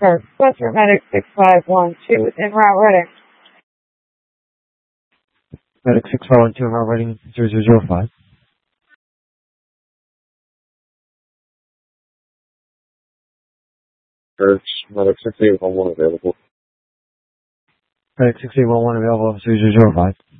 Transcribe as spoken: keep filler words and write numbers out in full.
Sir, Western Medic six five one two is en route ready. Medic six five one two en route ready zero zero zero five. Search Medic six eight one one available. Medic six eight one one available zero zero zero five.